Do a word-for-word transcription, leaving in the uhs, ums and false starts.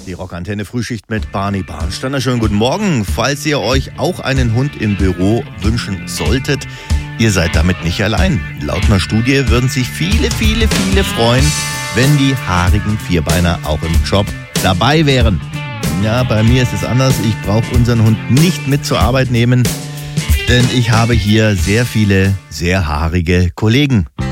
Die Rockantenne Frühschicht mit Barney Barnsteiner. Schönen guten Morgen. Falls ihr euch auch einen Hund im Büro wünschen solltet, ihr seid damit nicht allein. Laut einer Studie würden sich viele, viele, viele freuen, wenn die haarigen Vierbeiner auch im Job dabei wären. Ja, bei mir ist es anders. Ich brauche unseren Hund nicht mit zur Arbeit nehmen, denn ich habe hier sehr viele, sehr haarige Kollegen.